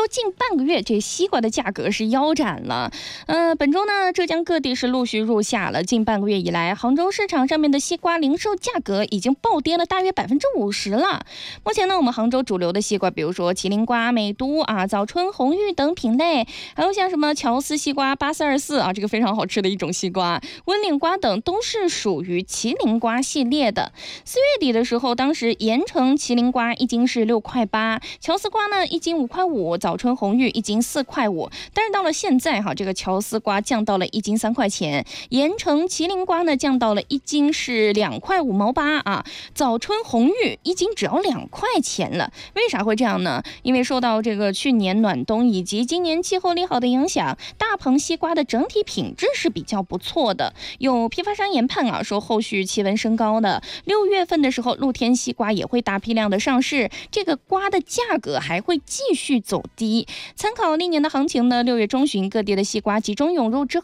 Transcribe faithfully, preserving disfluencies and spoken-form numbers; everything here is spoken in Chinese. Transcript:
近半个月这西瓜的价格是腰斩了。呃，本周呢，浙江各地是陆续入夏了。近半个月以来，杭州市场上面的西瓜零售价格已经暴跌了大约百分之五十了。目前呢，我们杭州主流的西瓜，比如说麒麟瓜、美都啊、早春红玉等品类，还有像什么乔斯西瓜、八四二四啊，这个非常好吃的一种西瓜，温岭瓜等都是属于麒麟瓜系列的。四月底的时候，当时盐城麒麟瓜一斤是六块八，乔斯瓜呢一斤五块五，早春红玉一斤四块五。但是到了现在哈，这个乔斯瓜降到了一斤三块钱，盐城麒麟瓜呢降到了一斤是两块五毛八啊，早春红玉一斤只要两块钱了。为啥会这样呢？因为受到这个去年暖冬以及今年气候利好的影响，大棚西瓜的整体品质是比较不错的。有批发商研判啊，说后续气温升高的六月份的时候，露天西瓜也会大批量的上市，这个瓜的价格还会继续走低。参考历年的行情呢，六月中旬各地的西瓜集中涌入之